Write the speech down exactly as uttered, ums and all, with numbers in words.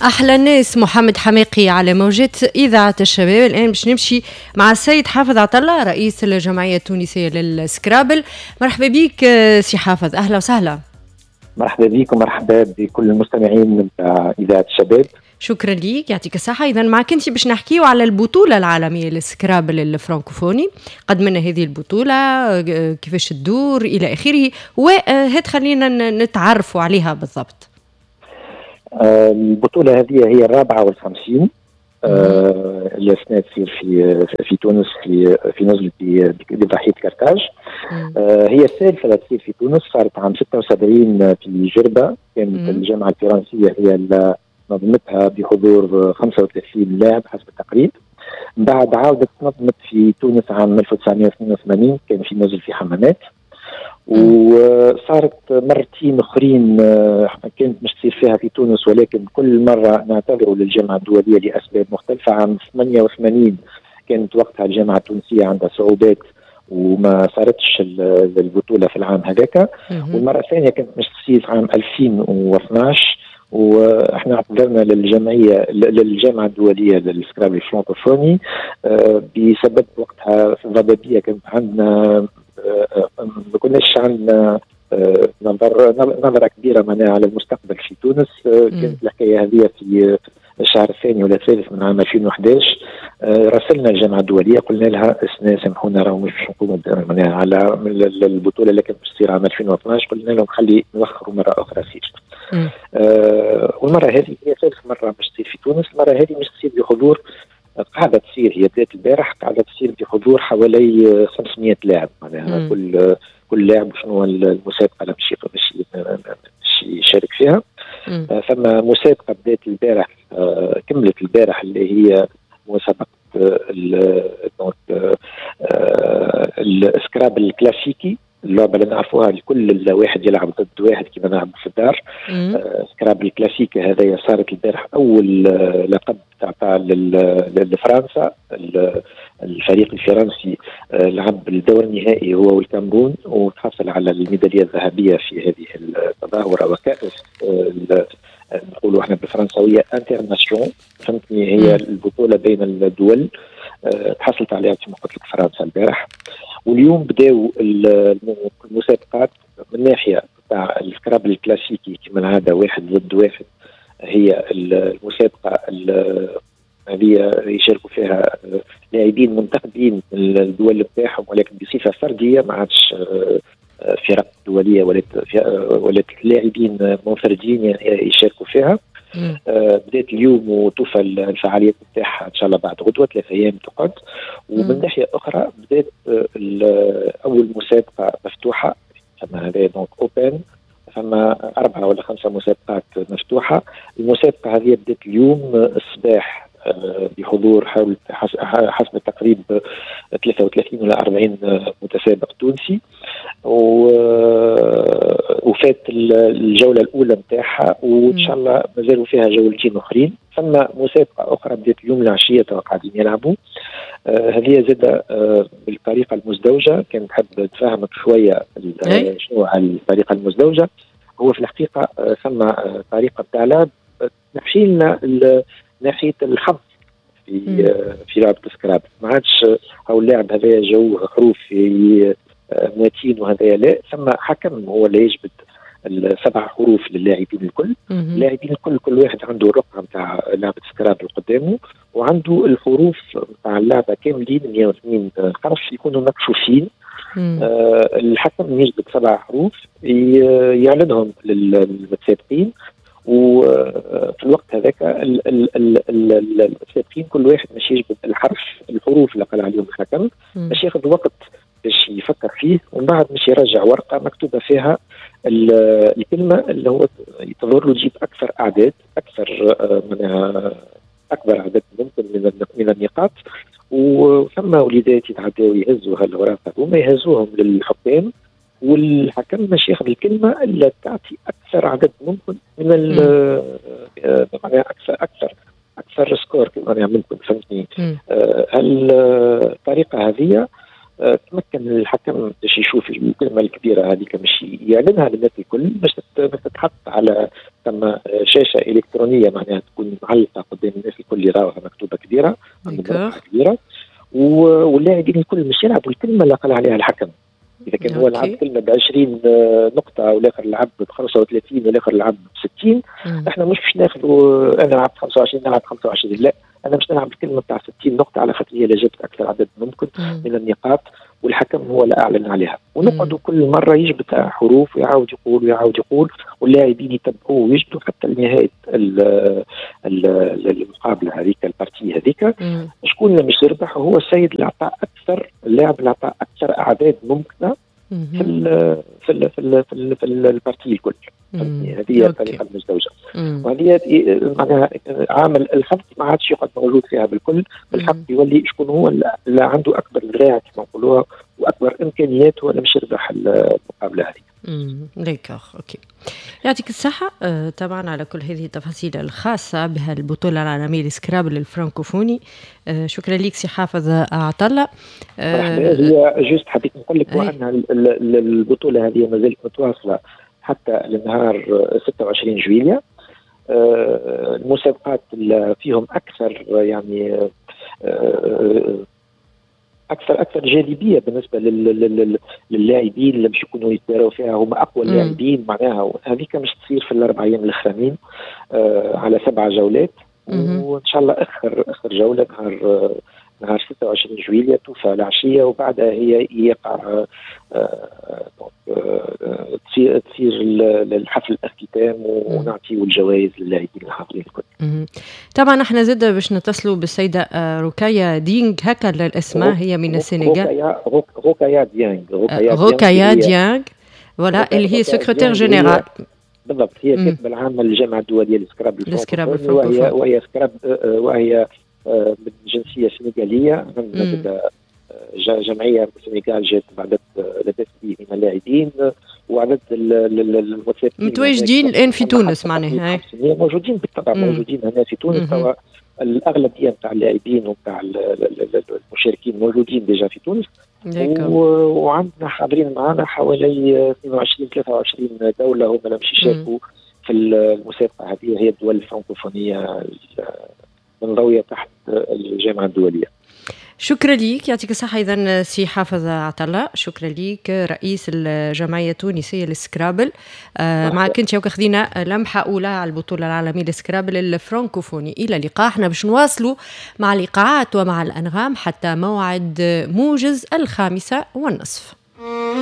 أحلى الناس محمد حماقي على موجات إذاعة الشباب. الآن باش نمشي مع السيد حافظ عطلة رئيس الجمعية التونسية للسكرابل. مرحبا بك سي حافظ، أهلا وسهلا. مرحبا بك ومرحبا بكل المستمعين من إذاعة الشباب. شكرا ليك، يعطيك الصحة. إذا معك أنت باش نحكيو على البطولة العالمية للسكرابل الفرنكوفوني، قد منا هذه البطولة كيفاش تدور إلى آخره، وهات خلينا نتعرفوا عليها بالضبط. البطولة هذه هي الرابعة والخمسين اللي سنة تصير في في تونس في في نزلة بضاحية كرتاج. هي الثالثة تصير في تونس، صارت عام ستة وسبعين في جربة، كانت الجامعة الفرنسية هي اللي نظمتها بحضور خمسة وثلاثين لاعب حسب التقريب. بعد عاودت نظمت في تونس عام ألف وتسعمائة واثنين وثمانين، كان في نزل في حمامات، وصارت مرتين اخرين كانت مش تصير فيها في تونس، ولكن كل مره نعتذر للجامعه الدوليه لاسباب مختلفه. عام ثمانية وثمانين كانت وقتها الجامعه التونسيه عندها صعوبات وما صارتش البطوله في العام هذاك، والمره الثانيه كانت مش تصير عام ألفين واثناعش، واحنا اعتذرنا للجمعيه للجامعه الدوليه للسكرابل الفرنكوفوني بسبب وقتها ضبابيه كانت عندنا، ما كناش عندنا نظر نظره كبيره معناها على المستقبل في تونس. كانت الحكايه هذه في الشهر الثاني ولا الثالث من عام ألفين وأحد عشر. راسلنا الجامعه الدوليه قلنا لها اسنا سامحونا راهو مش نقوموا معناها على البطوله اللي كانت تصير عام ألفين واثناعش، قلنا لهم خلي نوخروا مره اخرى سير. آه والمره هذه هي ثالث مره مش تصير في تونس. المره هذه مش تصير بحضور، قاعده تصير هي بدايه البارح، قاعده تصير بحضور حوالي خمسمائة لاعب معناها. كل كل لاعب شنو المسابقه اللي باش باش يشارك فيها. آه ثم مسابقه بدايه البارح، آه كملت البارح اللي هي مسابقه السكرابل الكلاسيكي، اللعبه اللي نعرفوها الكل واحد يلعب ضد واحد كما نلعب في الدار. آه سكرابل الكلاسيكي هذا صارت البارح اول آه لقب تعطى لفرنسا. الفريق الفرنسي آه لعب الدور النهائي هو والكامرون وتحصل على الميداليه الذهبيه في هذه التظاهره وكأس آه نقولوا احنا بالفرنسويه انترناسيون، فهمتني، هي البطوله بين الدول. أه تحصلت عليها كما قلت لك فرنسا البارح. واليوم بداوا المسابقات من ناحيه تاع السكرابل الكلاسيكي كما العاده واحد ضد واحد. هي المسابقه هذه يشاركوا فيها لاعبين منتخبين الدول بتاعهم، ولكن بصفه فرديه، ما عادش فرق دوليه ولا ولا لاعبين منفردين يشاركوا فيها. آه بدات اليوم وتوفى الفعاليات نتاعها ان شاء الله بعد غدوه ثلاث ايام تقعد. ومن ناحيه اخرى بدات آه اول مسابقه مفتوحه، ثم هذا دونك اوبن، ثم اربعه ولا خمسه مسابقات مفتوحه. المسابقه هذه بدات اليوم الصباح آه بحضور حول حسب التقريب ثلاثة وثلاثين ولا أربعين متسابق تونسي، وفات الجوله الاولى نتاعها، وان شاء الله مازالوا فيها جولتين اخرين. ثم مسابقه اخرى بدات اليوم العشيه قاعدين يلعبوا. آه هذه زاد آه بالطريقه المزدوجه. كانت حاب تفهمك شويه شنو الطريقه المزدوجه. هو في الحقيقه آه ثم آه طريقه تاع لعب نحكي لنا ناحيه الحظ في آه في لعبه السكراب. ما عادش هو اللاعب هذا جو حروف في مواتين وهذا لا، ثم حكم هو اللي يجبد السبع حروف للاعبين الكل. اللاعبين الكل كل واحد عنده الرقعه نتاع لعبه سكرابل قدامه، وعنده الحروف نتاع اللعبه كاملين مئة واثنين حرف يكونوا مكشوفين. آه الحكم يجبد سبع حروف يعلنهم للمتسابقين، وفي الوقت هذاك المتسابقين كل واحد باش يجبد الحرف الحروف اللي قال عليهم الحكم باش ياخذ وقت باش يفكر فيه، ومن بعد مش يرجع ورقه مكتوبه فيها الكلمه اللي هو يتظهر له تجيب اكثر اعداد اكثر منها اكبر عدد ممكن من من النقاط. وثم وليدات يتعداو يهزوا هالوراق هذوما يهزوهم للحكام، والحكم مش ياخذ الكلمه اللي تعطي اكثر عدد ممكن من معناها اكثر اكثر اكثر سكور معناها ممكن، فهمتني. آه الطريقه هذه تمكن الحكم باش يشوف الكلمه الكبيره هذيك مش يعلنها للناس الكل، باش تتحط على ثم شاشه الكترونيه معناها تكون معلقه قدام الناس الكل يراوها مكتوبه كبيره كبيره، واللاعبين الكل مش يلعبوا الكلمه اللي قال عليها الحكم. اذا كان هو لعب كلمه ب عشرين نقطه والاخر لعب ب خمسة وثلاثين والاخر لعب ب ستين، احنا مش باش ناخذوا انا لعبت خمسة وعشرين نلعب خمسة وعشرين، لا انا مش نلعب الكلمه بتاع ستين نقطه على خاطر هي اللي جابت اكثر عدد ممكن مم. من النقاط، والحكم هو اللي اعلن عليها. ونقعدوا كل مره يجبد حروف ويعاود يقول ويعاود يقول واللاعبين يتبعوه ويجبدوا حتى لنهايه المقابله هذيك البارتي هذيك. شكون اللي مش يربح؟ هو السيد اللي اعطى اكثر، اللاعب اللي اعطى اكثر اعداد ممكنه في ال في ال في ال في, ال في البارتي الكل. هذه الطريقه المزدوجه، وهذه معناها عامل الحظ ما عادش يقعد موجود فيها بالكل. بالحق يولي شكون هو اللي عنده اكبر دراع كما نقولوها واكبر امكانيات هو اللي مش يربح المقابله هذه. امم ديكور اوكي. يعطيك الصحة آه طبعا على كل هذه التفاصيل الخاصة بها البطولة العالمية للسكرابل الفرنكوفوني. آه شكرا لك سي حافظ عطلة. آه هي جوست حبيت نقول لك وأن البطولة هذه ما زالت متواصلة حتى لنهار ستة وعشرين جويلية. آه المسابقات اللي فيهم أكثر يعني آه اكثر اكثر جاذبيه بالنسبه للاعبين اللي باش يكونوا يتباراو فيها، هما اقوى اللاعبين معناها. هذيك مش تصير في الاربع ايام الاخرانيين آه على سبع جولات، وان شاء الله اخر اخر جوله نهار آه نهار ستة وعشرين جويلية توفى العشيه، وبعدها هي يقع آه آه تصير تصير الحفل الاختتام ونعطيو الجوائز للاعبين الحاضرين الكل. طبعا احنا زاد باش نتصلوا بالسيده روكايا دينغ، هكا الاسماء هي من السنغال. روكايا ديانغ روكايا ديانغ ولا اللي هي سكرتير جنرال بالضبط، هي كاتبه العامه للجامعه الدوليه للسكراب الفرنكوفوني، وهي وهي سكراب وهي من جنسيه سنغاليه. عندنا جمعيه في السنغال جات بعدد لدى من اللاعبين وعدد المتواجدين متواجدين الان في تونس معناها موجودين بالطبع مم. موجودين هنا في تونس. هو الاغلبيه نتاع اللاعبين ونتاع المشاركين موجودين ديجا في تونس، وعندنا حاضرين معنا حوالي اثنين وعشرين ثلاثة وعشرين دوله هم اللي باش يشاركوا في المسابقه هذه. هي الدول الفرنكوفونيه المنضويه تحت الجامعه الدوليه. شكرا ليك، يعطيك الصحة. إذن سي حافظ عطلة، شكرا ليك رئيس الجمعية التونسية للسكرابل. آه معك انت وكخذينا لمحة أولى على البطولة العالمية للسكرابل الفرنكوفوني. إلى اللقاء، احنا باش نواصلوا مع اللقاءات ومع الأنغام حتى موعد موجز الخامسة والنصف.